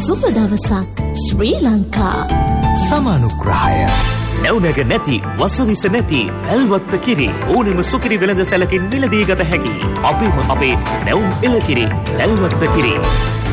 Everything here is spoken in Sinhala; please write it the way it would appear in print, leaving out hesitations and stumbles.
සුබ දවසක් ශ්‍රී ලංකා. සමානුග්‍රහය නැවුනග නැති වසවිස නැති ඇල්වත්ත කිරි ඕනෙම සුකිරි වෙළඳ සැලකින් මිලදී ගත හැකි. අපේ නැවුම් එළකිරි ඇල්වත්ත කිරි.